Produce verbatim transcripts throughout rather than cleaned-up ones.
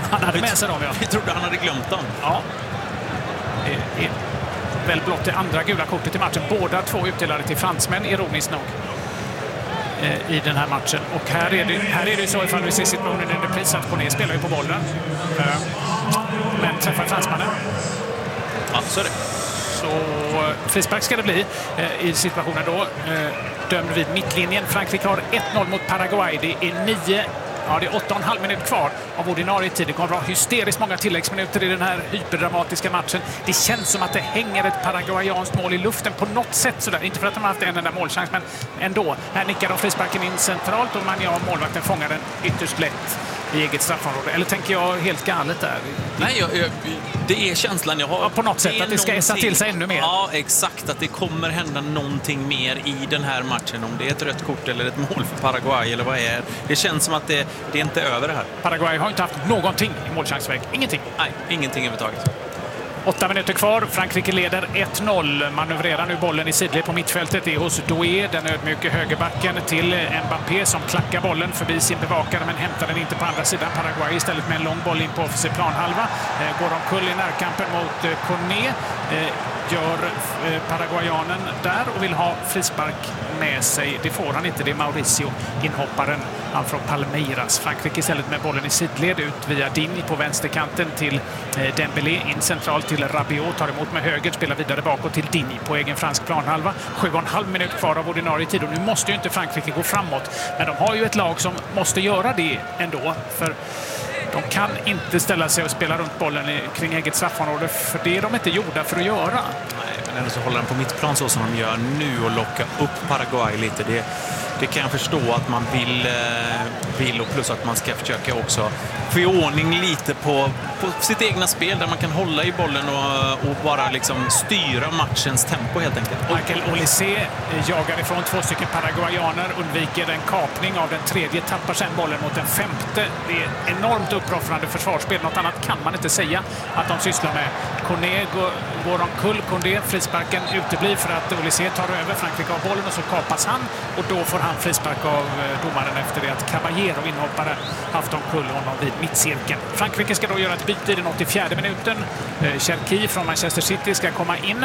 Han hade med sig dem, ja. Vi trodde han hade glömt dem. Ja. Det är väl blott det andra gula kortet i matchen. Båda två utdelade till fransmän, ironiskt nog, i den här matchen. Och här är det, här är det så, ifall vi ser situationen i repris, att Cornet spelar ju på bollen. Men träffar fransmannen. Ja, så är det. Så frispark ska det bli i situationen då. Dömd vid mittlinjen. Frankrike har ett noll mot Paraguay. Det är nio, ja det är åtta och en halv minut kvar av ordinarie tid. Det kommer att vara hysteriskt många tilläggsminuter i den här hyperdramatiska matchen. Det känns som att det hänger ett paraguayanskt mål i luften på något sätt sådär. Inte för att de har haft en enda målchans, men ändå. Här nickar de frisparken in centralt och Magnan, målvakten, fångar den ytterst lätt i eget straffområde. Eller tänker jag helt galet där? Nej, jag, jag, det är känslan jag har. Ja, på något sätt att det ska äsa till sig ännu mer. Ja, exakt. Att det kommer hända någonting mer i den här matchen. Om det är ett rött kort eller ett mål för Paraguay eller vad det är. Det känns som att det, det är inte över det här. Paraguay har inte haft någonting i målchansväg. Ingenting. Nej, ingenting överhuvudtaget. Åtta minuter kvar. Frankrike leder ett noll. Manövrerar nu bollen i sidled på mittfältet. Det är hos Doué, den ödmjuke högerbacken, till Mbappé som klackar bollen förbi sin bevakare men hämtar den inte på andra sidan. Paraguay istället med en lång boll in på offensiv planhalva. Går omkull i närkampen mot Cornet. Gör paraguayanen där och vill ha frispark med sig. Det får han inte. Det är Mauricio, inhopparen, han från Palmeiras. Frankrike istället med bollen i sidled ut via Digne på vänsterkanten till Dembélé, in centralt till Rabiot, tar emot med höger, spelar vidare bakåt till Digne på egen fransk planhalva. Sju och en halv minut kvar av ordinarie tid och nu måste ju inte Frankrike gå framåt. Men de har ju ett lag som måste göra det ändå, för de kan inte ställa sig och spela runt bollen kring eget straffområde, för det är de inte gjorda för att göra. Nej, men ändå så håller de på mittplan så som de gör nu och lockar upp Paraguay lite. Det, det kan jag förstå att man vill, vill och plus att man ska försöka också få i ordning lite på, på sitt egna spel där man kan hålla i bollen och, och bara liksom styra matchens tempo helt enkelt. Michael Olysée jagar ifrån två stycken paraguayaner, undviker en kapning av den tredje, tappar sen bollen mot den femte. Det är enormt uppoffrande försvarsspel. Något annat kan man inte säga att de sysslar med. Cornet går, går omkull. Cornet, frisparken uteblir för att Olysée tar över. Frankrike av bollen och så kapas han och då får han frispark av domaren efter det att Caballero, inhoppare, haft omkull honom vid mittcirkeln. Frankrike ska då göra ett byte i den åttiofjärde minuten. Cherki från Manchester City ska komma in.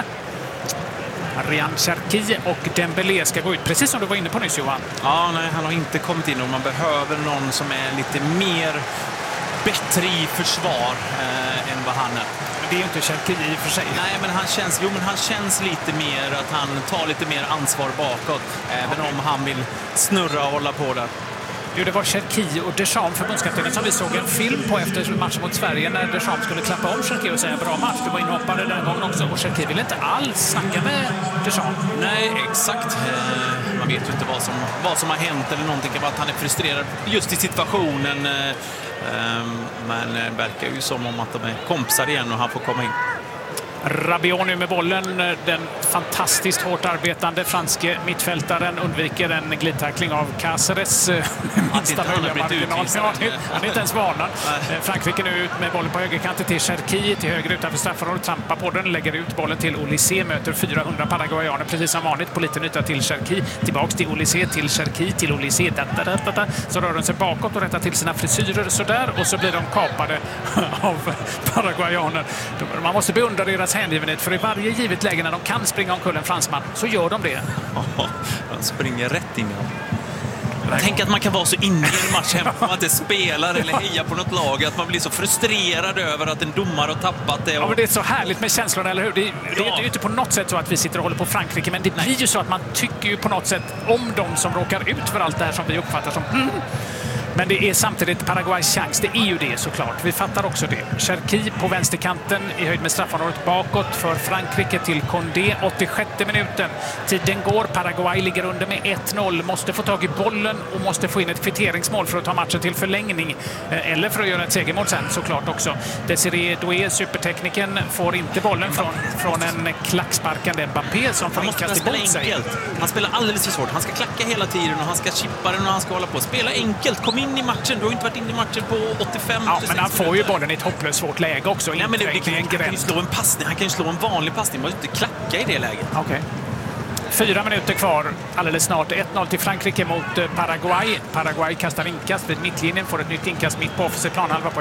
Ryan Cherki och Dembélé ska gå ut, precis som du var inne på nyss, Johan. Ja, nej, han har inte kommit in och man behöver någon som är lite mer bättre i försvar eh, än vad han är. Men det är ju inte Cherki i och för sig. Nej, men han känns, jo, men han känns lite mer att han tar lite mer ansvar bakåt, även ja. om han vill snurra och hålla på där. Jo, det var Cherki och Deschamps, förbundskaptenen, som vi såg en film på efter matchen mot Sverige när Deschamps skulle klappa om Cherki och säga bra match. Det var inhoppare den gången också och Cherki ville inte alls snacka med Deschamps. Nej, exakt. Man vet ju inte vad som, vad som har hänt eller någonting. Det var att han är frustrerad just i situationen. Men det verkar ju som om att de är kompisar igen och han får komma in. Rabiot nu med bollen, den fantastiskt hårt arbetande franske mittfältaren undviker en glidtackling av Cáceres. Minsta möjliga marginal. Ja, han är inte ens varnad. Frankrike nu ut med bollen på högerkanten till Cherki, till höger utanför straffområdet, trampar på den, lägger ut bollen till Olysée, möter fyrahundra paraguayaner precis som vanligt på liten yta till Cherki, tillbaks till Olysée, till Cherki, till Olysée, da, da, da, da. Så rör de sig bakåt och rättar till sina frisyrer sådär och så blir de kapade av paraguayaner. Man måste beundra deras hängivenhet, för i varje givet läge när de kan springa omkull en fransman så gör de det. Oh, de springer rätt in i dem. Tänk att man kan vara så inne i en match hemma att man inte spelar eller hejar på något lag, att man blir så frustrerad över att en domare har tappat det. Och... Ja, men det är så härligt med känslorna, eller hur? Det, ja. det är ju inte på något sätt så att vi sitter och håller på Frankrike, men det blir Nej. ju så att man tycker ju på något sätt om de som råkar ut för allt det här som vi uppfattar som mm. Men det är samtidigt Paraguays chans. Det är ju det såklart. Vi fattar också det. Cherki på vänsterkanten i höjd med straffområdet bakåt för Frankrike till Condé. åttiosjätte minuten. Tiden går. Paraguay ligger under med ett noll. Måste få tag i bollen och måste få in ett kvitteringsmål för att ta matchen till förlängning. Eller för att göra ett segermål sen såklart också. Desiree Doué, supertekniken, får inte bollen från, från en klacksparkande Mbappé som får inkast emot sig. Han spelar alldeles för svårt. Han ska klacka hela tiden och han ska chippa den och han ska hålla på. Spela enkelt. Kom in i matchen. Du har inte varit inne i matchen på åttiofem. Ja, men han får ju bollen i ett hopplöst svårt läge också. Nej, men det, det kan, en han kan ju slå en passning. Han kan ju slå en vanlig passning. Man måste inte klacka i det läget. Okej. Okay. Fyra minuter kvar. Alldeles snart. ett noll till Frankrike mot Paraguay. Paraguay kastar inkast vid mittlinjen. Får ett nytt inkast mitt på offensiv planhalva på